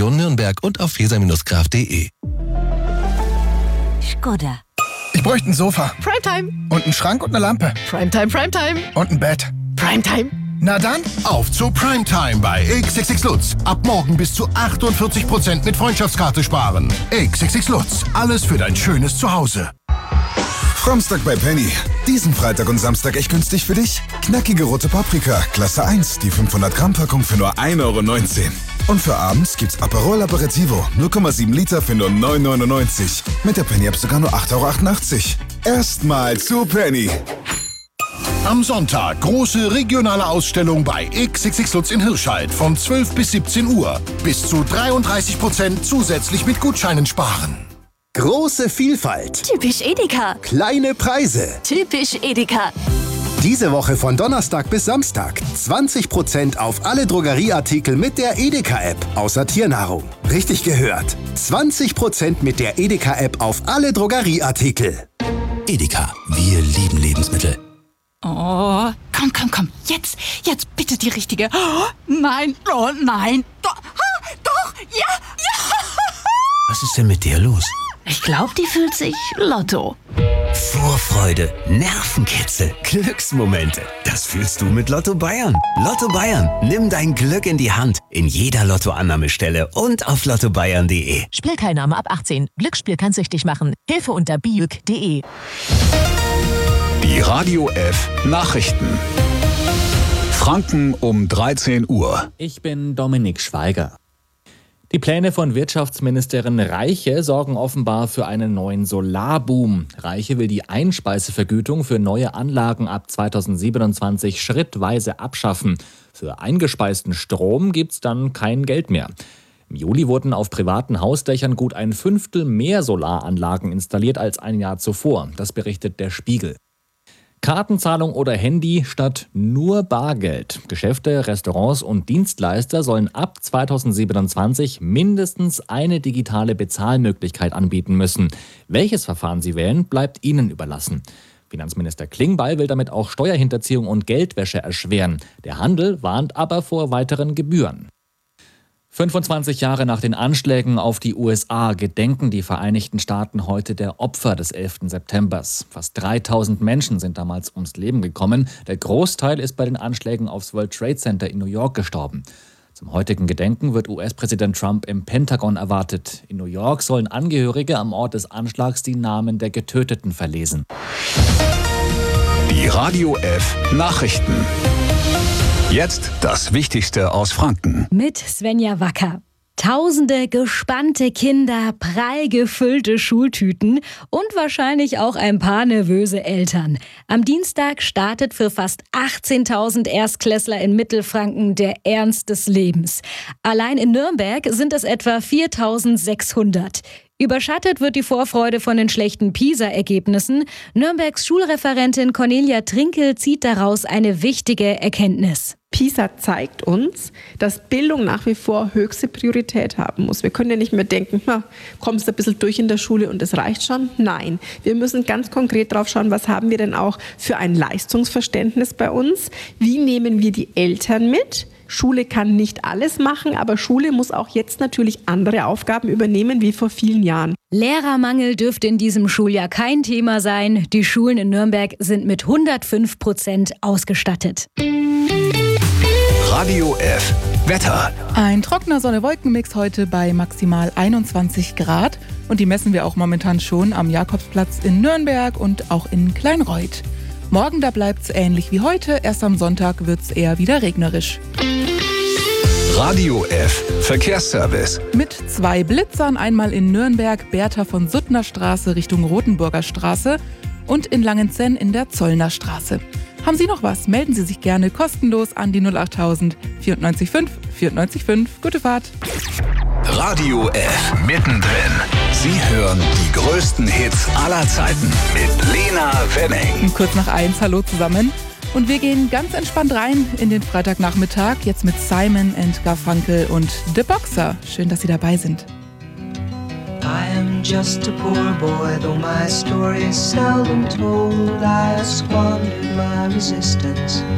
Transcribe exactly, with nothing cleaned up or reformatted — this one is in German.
Region Nürnberg und auf feser Kraft punkt de. Skoda. Ich bräuchte ein Sofa. Primetime. Und einen Schrank und eine Lampe. Primetime, Primetime. Und ein Bett. Primetime. Na dann, auf zu Primetime bei X X X Lutz. Ab morgen bis zu achtundvierzig Prozent mit Freundschaftskarte sparen. X X X Lutz. Alles für dein schönes Zuhause. Samstag bei Penny. Diesen Freitag und Samstag echt günstig für dich? Knackige rote Paprika, Klasse eins, die fünfhundert Gramm Packung für nur ein Euro neunzehn. Und für abends gibt's Aperol Aperitivo, null Komma sieben Liter für nur neun Euro neunundneunzig. Mit der Penny-App sogar nur acht Euro achtundachtzig. Erstmal zu Penny. Am Sonntag große regionale Ausstellung bei X X X Lutz in Hirscheid von zwölf bis siebzehn Uhr. Bis zu dreiunddreißig Prozent zusätzlich mit Gutscheinen sparen. Große Vielfalt. Typisch Edeka. Kleine Preise. Typisch Edeka. Diese Woche von Donnerstag bis Samstag zwanzig Prozent auf alle Drogerieartikel mit der Edeka-App, außer Tiernahrung. Richtig gehört. zwanzig Prozent mit der Edeka-App auf alle Drogerieartikel. Edeka, wir lieben Lebensmittel. Oh, komm, komm, komm. Jetzt, jetzt bitte die richtige. Oh, nein, oh nein. Doch, ah, doch, ja, ja. Was ist denn mit dir los? Ich glaube, die fühlt sich Lotto. Vorfreude, Nervenkitzel, Glücksmomente. Das fühlst du mit Lotto Bayern. Lotto Bayern, nimm dein Glück in die Hand. In jeder Lottoannahmestelle und auf lotto bayern punkt de. Spielteilnahme ab achtzehn. Glücksspiel kann süchtig machen. Hilfe unter bijuk punkt de. Die Radio F Nachrichten. Franken um dreizehn Uhr. Ich bin Dominik Schweiger. Die Pläne von Wirtschaftsministerin Reiche sorgen offenbar für einen neuen Solarboom. Reiche will die Einspeisevergütung für neue Anlagen ab zweitausendsiebenundzwanzig schrittweise abschaffen. Für eingespeisten Strom gibt's dann kein Geld mehr. Im Juli wurden auf privaten Hausdächern gut ein Fünftel mehr Solaranlagen installiert als ein Jahr zuvor. Das berichtet der Spiegel. Kartenzahlung oder Handy statt nur Bargeld. Geschäfte, Restaurants und Dienstleister sollen ab zweitausendsiebenundzwanzig mindestens eine digitale Bezahlmöglichkeit anbieten müssen. Welches Verfahren sie wählen, bleibt ihnen überlassen. Finanzminister Klingbeil will damit auch Steuerhinterziehung und Geldwäsche erschweren. Der Handel warnt aber vor weiteren Gebühren. fünfundzwanzig Jahre nach den Anschlägen auf die U S A gedenken die Vereinigten Staaten heute der Opfer des elften September. Fast dreitausend Menschen sind damals ums Leben gekommen. Der Großteil ist bei den Anschlägen aufs World Trade Center in New York gestorben. Zum heutigen Gedenken wird U S-Präsident Trump im Pentagon erwartet. In New York sollen Angehörige am Ort des Anschlags die Namen der Getöteten verlesen. Die Radio F Nachrichten. Jetzt das Wichtigste aus Franken. Mit Svenja Wacker. Tausende gespannte Kinder, prall gefüllte Schultüten und wahrscheinlich auch ein paar nervöse Eltern. Am Dienstag startet für fast achtzehntausend Erstklässler in Mittelfranken der Ernst des Lebens. Allein in Nürnberg sind es etwa viertausendsechshundert. Überschattet wird die Vorfreude von den schlechten PISA-Ergebnissen. Nürnbergs Schulreferentin Cornelia Trinkel zieht daraus eine wichtige Erkenntnis. PISA zeigt uns, dass Bildung nach wie vor höchste Priorität haben muss. Wir können ja nicht mehr denken, na, kommst du ein bisschen durch in der Schule und das reicht schon. Nein, wir müssen ganz konkret drauf schauen, was haben wir denn auch für ein Leistungsverständnis bei uns? Wie nehmen wir die Eltern mit? Schule kann nicht alles machen, aber Schule muss auch jetzt natürlich andere Aufgaben übernehmen wie vor vielen Jahren. Lehrermangel dürfte in diesem Schuljahr kein Thema sein. Die Schulen in Nürnberg sind mit hundertfünf Prozent ausgestattet. Radio F Wetter. Ein trockener Sonne-Wolken-Mix heute bei maximal einundzwanzig Grad. Und die messen wir auch momentan schon am Jakobsplatz in Nürnberg und auch in Kleinreuth. Morgen, da bleibt's ähnlich wie heute. Erst am Sonntag wird's eher wieder regnerisch. Radio F Verkehrsservice. Mit zwei Blitzern, einmal in Nürnberg, Bertha von Suttner Straße Richtung Rotenburger Straße und in Langenzenn in der Zollner Straße. Haben Sie noch was? Melden Sie sich gerne kostenlos an die null achttausend vierundneunzig fünf vierundneunzig fünf. Gute Fahrt. Radio F mittendrin. Sie hören die größten Hits aller Zeiten mit Lena Wenning. Kurz nach eins, hallo zusammen. Und wir gehen ganz entspannt rein in den Freitagnachmittag, jetzt mit Simon and Garfunkel und The Boxer. Schön, dass Sie dabei sind. I am just a poor boy, though my story is seldom told. I squandered my resistance.